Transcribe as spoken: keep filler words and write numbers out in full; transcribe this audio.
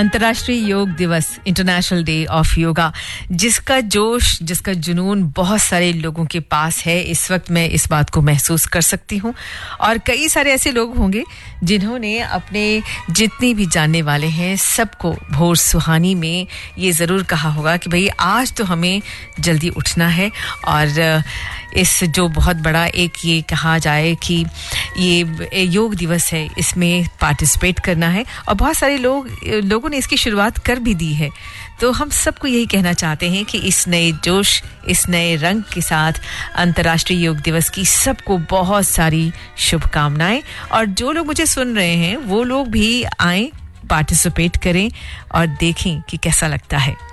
अंतर्राष्ट्रीय योग दिवस, इंटरनेशनल डे ऑफ योगा, जिसका जोश, जिसका जुनून बहुत सारे लोगों के पास है। इस वक्त मैं इस बात को महसूस कर सकती हूँ और कई सारे ऐसे लोग होंगे जिन्होंने अपने जितने भी जानने वाले हैं सबको भोर सुहानी में ये ज़रूर कहा होगा कि भाई आज तो हमें जल्दी उठना है और इस जो बहुत बड़ा एक ये कहा जाए कि ये योग दिवस है, इसमें पार्टिसिपेट करना है और बहुत सारे लोग लोगों ने इसकी शुरुआत कर भी दी है। तो हम सबको यही कहना चाहते हैं कि इस नए जोश, इस नए रंग के साथ अंतर्राष्ट्रीय योग दिवस की सबको बहुत सारी शुभकामनाएं। और जो लोग मुझे सुन रहे हैं वो लोग भी आएं, पार्टिसिपेट करें और देखें कि कैसा लगता है।